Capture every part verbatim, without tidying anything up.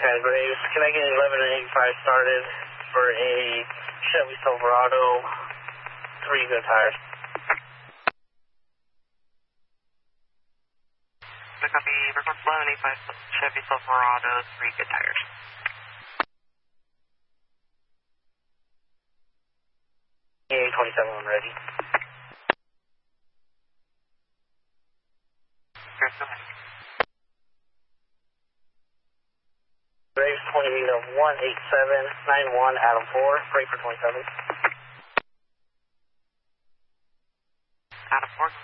Sky Braves. Can I get eleven and eighty-five started for a Chevy Silverado, three good tires? The copy, request eleven eighty-five Chevy Silverado, three good tires. A twenty-seven when ready. Here's the one. Braves twenty of one eight seven nine one, Adam four, break for twenty-seven. Adam four.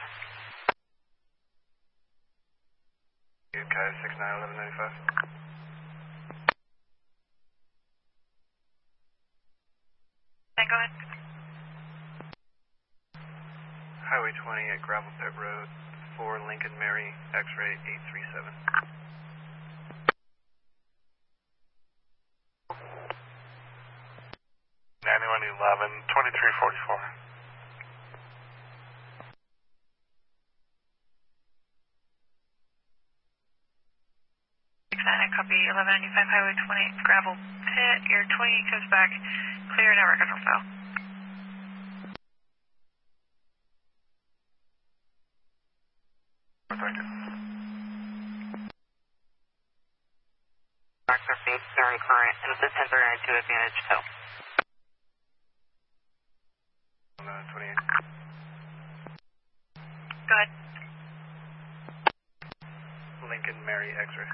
U K six nine eleven ninety-five. Then go ahead. Highway twenty at Gravel Pit Road, four Lincoln Mary, X-ray eight three seven. ninety-one eleven, twenty-three forty-four. six nine, copy, eleven ninety-five, Highway twenty, Gravel Pit, your twenty comes back, clear, network confirm file. Protected. Marks are safe, during current, and this is ten thirty-two advantage, so. twenty-eight. Go ahead. Lincoln Mary, X-ray.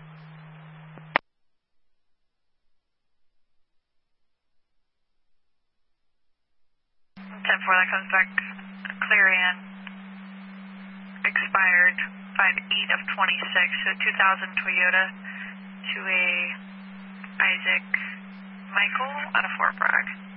ten four, that comes back, clear in, expired, five eight of twenty-six, so two thousand Toyota to a Isaac Michael out of Fort Bragg.